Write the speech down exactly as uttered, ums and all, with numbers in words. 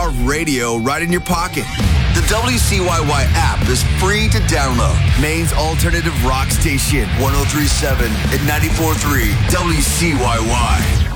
of radio right in your pocket. The W C Y Y app is free to download. Maine's alternative rock station, one oh three point seven and ninety-four point three W C Y Y.